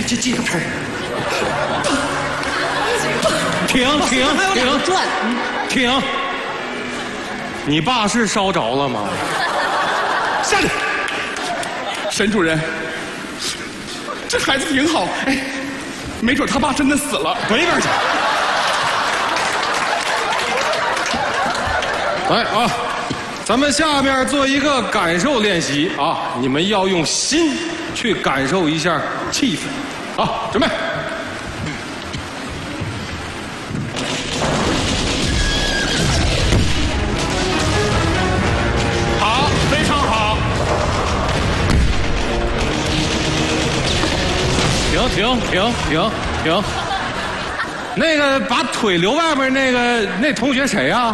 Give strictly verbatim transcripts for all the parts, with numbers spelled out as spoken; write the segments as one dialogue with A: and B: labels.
A: 这这个盆。
B: 停停停
A: 转，
B: 停！你爸是烧着了吗？
C: 下去。沈主任，这孩子挺好，哎，没准他爸真的死了。
B: 滚一边去！来啊，咱们下面做一个感受练习啊，你们要用心去感受一下气氛。好，准备。
C: 好，非常好。
B: 停停停停停！那个把腿留外边那个那同学谁呀、啊？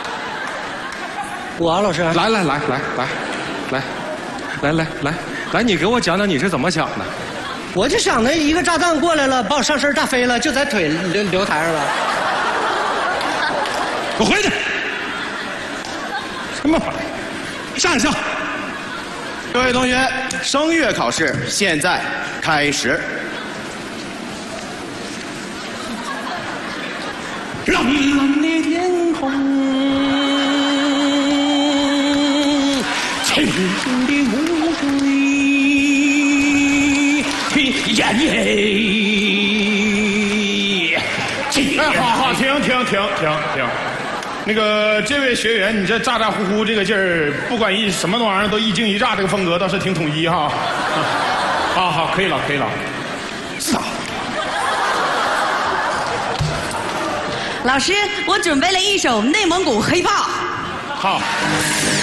A: 我老师。
B: 来来来来来来来来来来，你给我讲讲你是怎么想的？
A: 我就想着一个炸弹过来了，把我上身炸飞了，就在腿留留台上了。
B: 给我回去！什么玩意儿？上一上！
D: 各位同学，声乐考试现在开始。
B: 蓝蓝的天空，清清的湖水，耶耶！
C: 哎，好好，停停停停停。那个这位学员，你这咋咋呼呼这个劲儿，不管一什么玩意儿都一惊一乍，这个风格倒是挺统一哈。好好，可以了，可以了。是啊。
E: 老师，我准备了一首内蒙古黑怕。
C: 好。